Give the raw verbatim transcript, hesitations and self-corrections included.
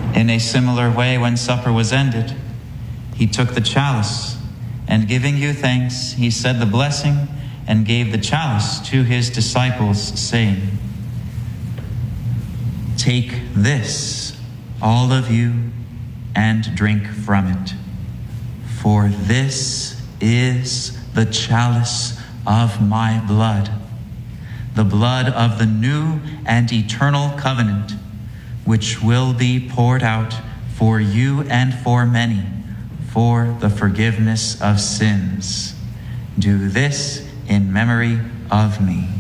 In a similar way, when supper was ended, he took the chalice, and giving you thanks, he said the blessing and gave the chalice to his disciples, saying, "Take this, all of you, and drink from it. For this is the chalice of my blood, the blood of the new and eternal covenant, which will be poured out for you and for many for the forgiveness of sins. Do this in memory of me."